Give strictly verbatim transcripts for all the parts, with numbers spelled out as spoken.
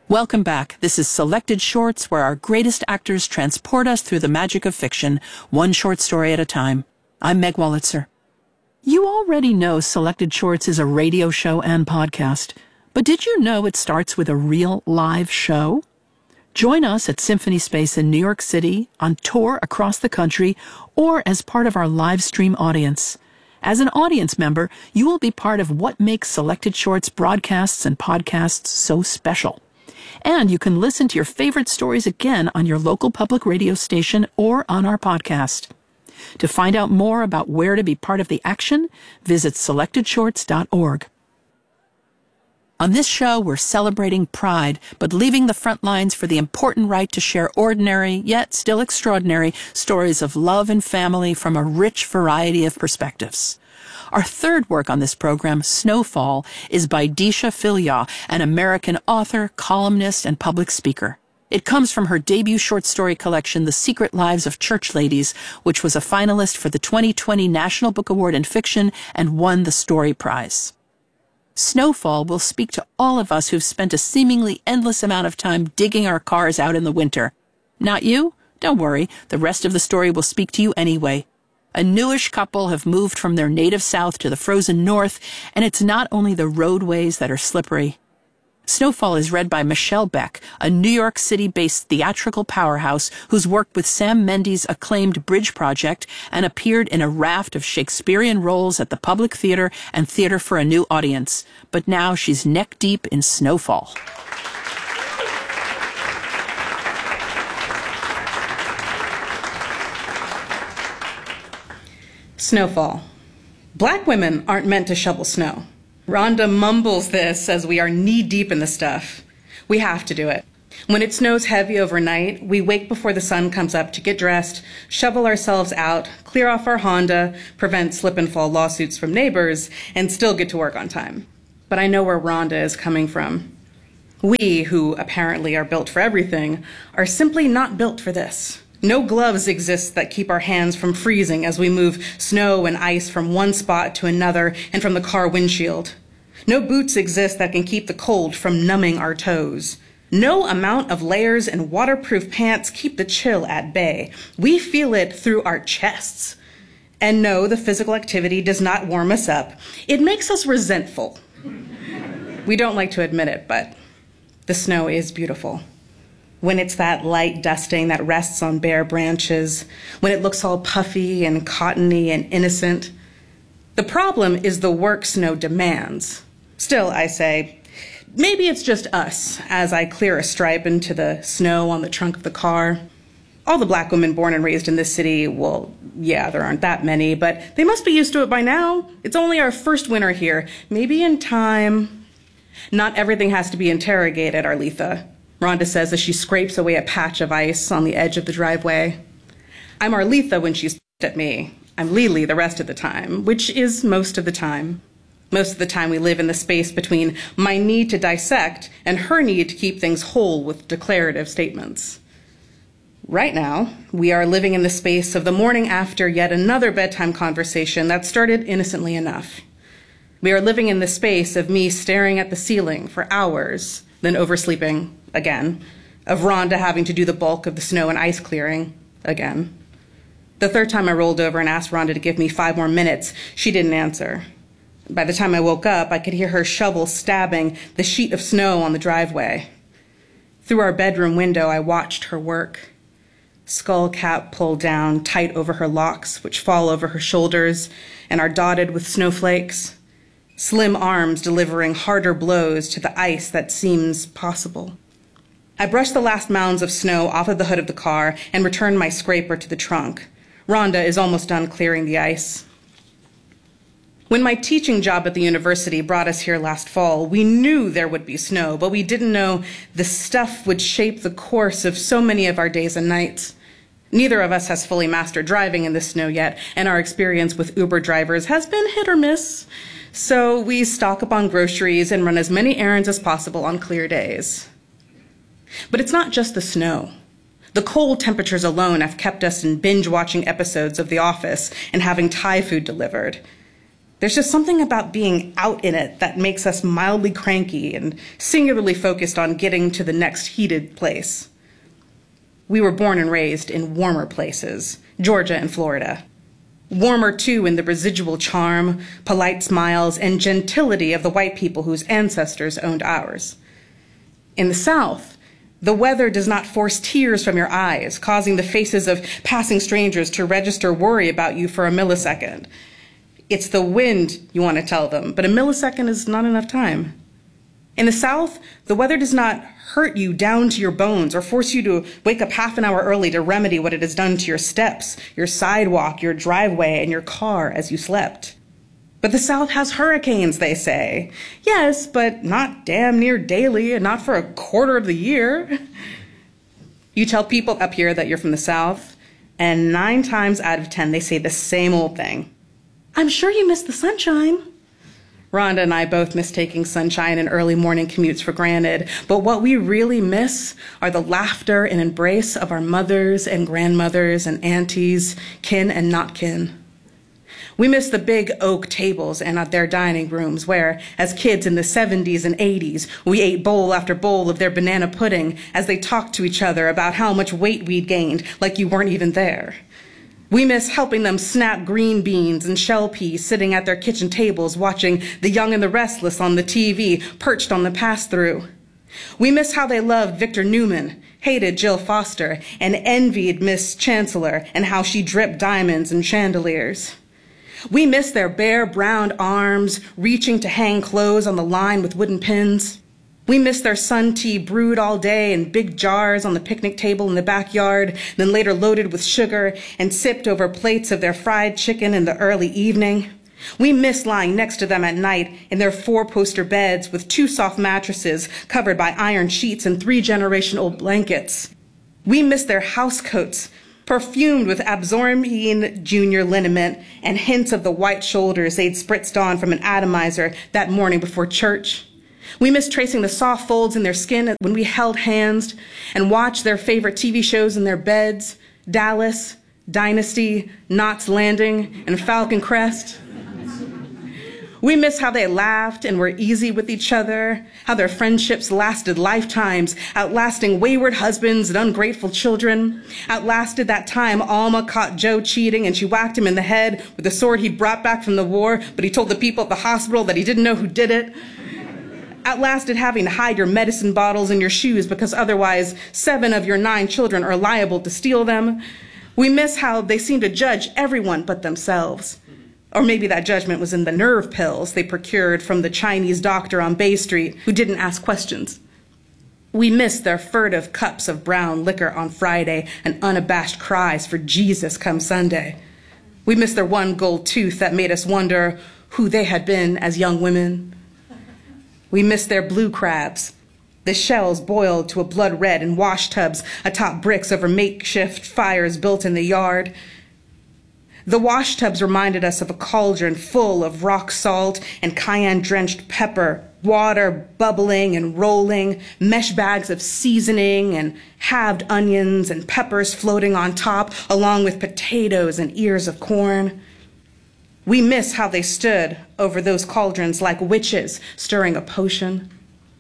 Welcome back. This is Selected Shorts, where our greatest actors transport us through the magic of fiction, one short story at a time. I'm Meg Wolitzer. You already know Selected Shorts is a radio show and podcast, but did you know it starts with a real live show? Join us at Symphony Space in New York City, on tour across the country, or as part of our live stream audience. As an audience member, you will be part of what makes Selected Shorts broadcasts and podcasts so special. And you can listen to your favorite stories again on your local public radio station or on our podcast. To find out more about where to be part of the action, visit selected shorts dot org. On this show, we're celebrating pride, but leaving the front lines for the important right to share ordinary, yet still extraordinary, stories of love and family from a rich variety of perspectives. Our third work on this program, Snowfall, is by Deesha Philyaw, an American author, columnist, and public speaker. It comes from her debut short story collection, The Secret Lives of Church Ladies, which was a finalist for the twenty twenty National Book Award in Fiction and won the Story Prize. Snowfall will speak to all of us who've spent a seemingly endless amount of time digging our cars out in the winter. Not you? Don't worry, the rest of the story will speak to you anyway. A newish couple have moved from their native south to the frozen north, and it's not only the roadways that are slippery. Snowfall is read by Michelle Beck, a New York City-based theatrical powerhouse who's worked with Sam Mendes' acclaimed Bridge Project and appeared in a raft of Shakespearean roles at the Public Theater and Theater for a New Audience. But now she's neck-deep in Snowfall. Snowfall. Black women aren't meant to shovel snow. Rhonda mumbles this as we are knee-deep in the stuff. We have to do it. When it snows heavy overnight, we wake before the sun comes up to get dressed, shovel ourselves out, clear off our Honda, prevent slip-and-fall lawsuits from neighbors, and still get to work on time. But I know where Rhonda is coming from. We, who apparently are built for everything, are simply not built for this. No gloves exist that keep our hands from freezing as we move snow and ice from one spot to another and from the car windshield. No boots exist that can keep the cold from numbing our toes. No amount of layers and waterproof pants keep the chill at bay. We feel it through our chests. And no, the physical activity does not warm us up. It makes us resentful. We don't like to admit it, but the snow is beautiful. When it's that light dusting that rests on bare branches, when it looks all puffy and cottony and innocent. The problem is the work snow demands. Still, I say, maybe it's just us as I clear a stripe into the snow on the trunk of the car. All the black women born and raised in this city, well, yeah, there aren't that many, but they must be used to it by now. It's only our first winter here. Maybe in time. Not everything has to be interrogated, Arletha. Rhonda says as she scrapes away a patch of ice on the edge of the driveway. I'm Arletha when she's at me. I'm Lily the rest of the time, which is most of the time. Most of the time we live in the space between my need to dissect and her need to keep things whole with declarative statements. Right now, we are living in the space of the morning after yet another bedtime conversation that started innocently enough. We are living in the space of me staring at the ceiling for hours, then oversleeping again, of Rhonda having to do the bulk of the snow and ice clearing again. The third time I rolled over and asked Rhonda to give me five more minutes, she didn't answer. By the time I woke up, I could hear her shovel stabbing the sheet of snow on the driveway. Through our bedroom window, I watched her work. Skull cap pulled down tight over her locks, which fall over her shoulders and are dotted with snowflakes. Slim arms delivering harder blows to the ice that seems possible. I brushed the last mounds of snow off of the hood of the car and returned my scraper to the trunk. Rhonda is almost done clearing the ice. When my teaching job at the university brought us here last fall, we knew there would be snow, but we didn't know the stuff would shape the course of so many of our days and nights. Neither of us has fully mastered driving in the snow yet, and our experience with Uber drivers has been hit or miss. So we stock up on groceries and run as many errands as possible on clear days. But it's not just the snow. The cold temperatures alone have kept us in binge-watching episodes of The Office and having Thai food delivered. There's just something about being out in it that makes us mildly cranky and singularly focused on getting to the next heated place. We were born and raised in warmer places, Georgia and Florida. Warmer, too, in the residual charm, polite smiles, and gentility of the white people whose ancestors owned ours. In the South, the weather does not force tears from your eyes, causing the faces of passing strangers to register worry about you for a millisecond. It's the wind you want to tell them, but a millisecond is not enough time. In the South, the weather does not hurt you down to your bones or force you to wake up half an hour early to remedy what it has done to your steps, your sidewalk, your driveway, and your car as you slept. But the South has hurricanes, they say. Yes, but not damn near daily and not for a quarter of the year. You tell people up here that you're from the South, and nine times out of ten they say the same old thing. I'm sure you miss the sunshine. Rhonda and I both miss taking sunshine and early morning commutes for granted, but what we really miss are the laughter and embrace of our mothers and grandmothers and aunties, kin and not kin. We miss the big oak tables and at their dining rooms where, as kids in the seventies and eighties, we ate bowl after bowl of their banana pudding as they talked to each other about how much weight we'd gained, like you weren't even there. We miss helping them snap green beans and shell peas sitting at their kitchen tables watching The Young and the Restless on the T V, perched on the pass-through. We miss how they loved Victor Newman, hated Jill Foster, and envied Miss Chancellor and how she dripped diamonds and chandeliers. We miss their bare brown arms reaching to hang clothes on the line with wooden pins. We miss their sun tea brewed all day in big jars on the picnic table in the backyard, then later loaded with sugar and sipped over plates of their fried chicken in the early evening. We miss lying next to them at night in their four-poster beds with two soft mattresses covered by iron sheets and three-generation-old blankets. We miss their house coats, perfumed with Absorbine Junior liniment and hints of the white shoulders they'd spritzed on from an atomizer that morning before church. We miss tracing the soft folds in their skin when we held hands and watched their favorite T V shows in their beds, Dallas, Dynasty, Knots Landing, and Falcon Crest. We miss how they laughed and were easy with each other, how their friendships lasted lifetimes, outlasting wayward husbands and ungrateful children, outlasted that time Alma caught Joe cheating and she whacked him in the head with the sword he brought back from the war, but he told the people at the hospital that he didn't know who did it. Outlasted having to hide your medicine bottles in your shoes because otherwise seven of your nine children are liable to steal them. We miss how they seem to judge everyone but themselves. Or maybe that judgment was in the nerve pills they procured from the Chinese doctor on Bay Street who didn't ask questions. We miss their furtive cups of brown liquor on Friday and unabashed cries for Jesus come Sunday. We miss their one gold tooth that made us wonder who they had been as young women. We miss their blue crabs, the shells boiled to a blood red in wash tubs atop bricks over makeshift fires built in the yard. The wash tubs reminded us of a cauldron full of rock salt and cayenne-drenched pepper, water bubbling and rolling, mesh bags of seasoning and halved onions and peppers floating on top, along with potatoes and ears of corn. We miss how they stood over those cauldrons like witches stirring a potion.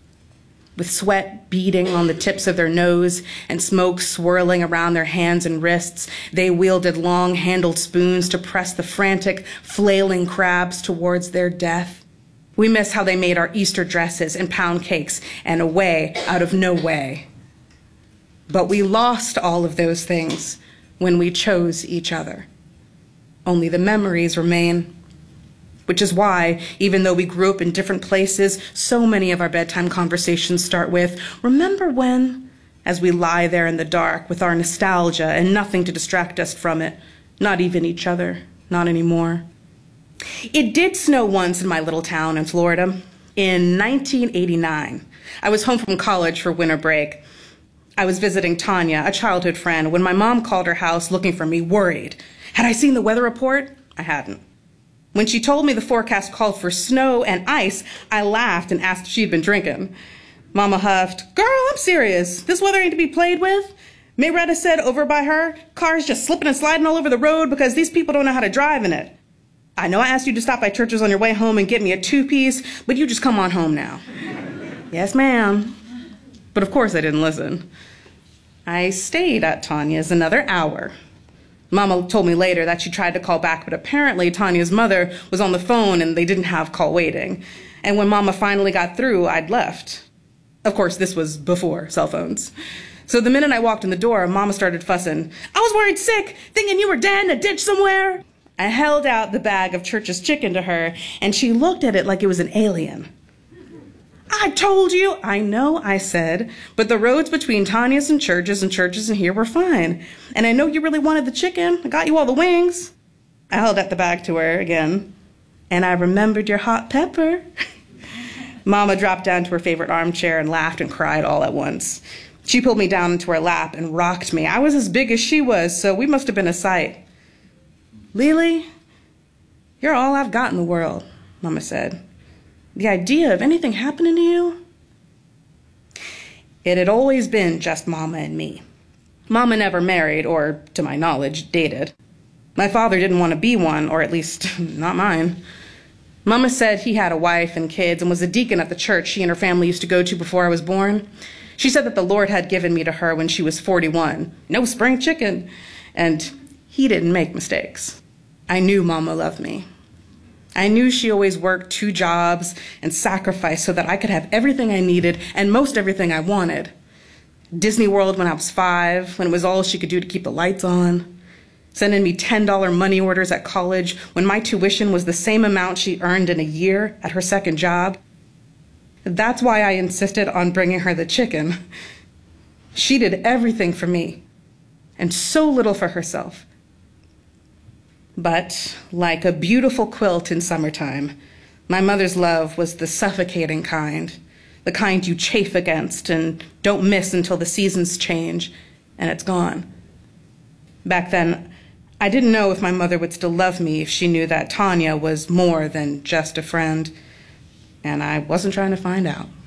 With sweat beading on the tips of their nose and smoke swirling around their hands and wrists, they wielded long-handled spoons to press the frantic, flailing crabs towards their death. We miss how they made our Easter dresses and pound cakes and a way out of no way. But we lost all of those things when we chose each other. Only the memories remain, which is why, even though we grew up in different places, so many of our bedtime conversations start with, "Remember when?" as we lie there in the dark with our nostalgia and nothing to distract us from it, not even each other, not anymore. It did snow once in my little town in Florida, in nineteen eighty-nine. I was home from college for winter break. I was visiting Tanya, a childhood friend, when my mom called her house looking for me, worried. Had I seen the weather report? I hadn't. When she told me the forecast called for snow and ice, I laughed and asked if she'd been drinking. Mama huffed, "Girl, I'm serious. This weather ain't to be played with." Mayretta said over by her, "Cars just slipping and sliding all over the road because these people don't know how to drive in it." I know I asked you to stop by Church's on your way home and get me a two-piece, but you just come on home now. Yes, ma'am. But of course I didn't listen. I stayed at Tanya's another hour. Mama told me later that she tried to call back, but apparently Tanya's mother was on the phone and they didn't have call waiting. And when Mama finally got through, I'd left. Of course, this was before cell phones. So the minute I walked in the door, Mama started fussing. I was worried sick, thinking you were dead in a ditch somewhere. I held out the bag of Church's chicken to her, and she looked at it like it was an alien. I told you. I know, I said, but the roads between Tanya's and Church's and Church's and here were fine. And I know you really wanted the chicken. I got you all the wings. I held out the bag to her again, and I remembered your hot pepper. Mama dropped down to her favorite armchair and laughed and cried all at once. She pulled me down into her lap and rocked me. I was as big as she was, so we must have been a sight. Lily, you're all I've got in the world, Mama said. The idea of anything happening to you? It had always been just Mama and me. Mama never married or, to my knowledge, dated. My father didn't want to be one, or at least not mine. Mama said he had a wife and kids and was a deacon at the church she and her family used to go to before I was born. She said that the Lord had given me to her when she was forty-one. No spring chicken. And he didn't make mistakes. I knew Mama loved me. I knew she always worked two jobs and sacrificed so that I could have everything I needed and most everything I wanted. Disney World when I was five, when it was all she could do to keep the lights on. Sending me ten dollar money orders at college when my tuition was the same amount she earned in a year at her second job. That's why I insisted on bringing her the chicken. She did everything for me and so little for herself. But, like a beautiful quilt in summertime, my mother's love was the suffocating kind, the kind you chafe against and don't miss until the seasons change and it's gone. Back then, I didn't know if my mother would still love me if she knew that Tanya was more than just a friend, and I wasn't trying to find out.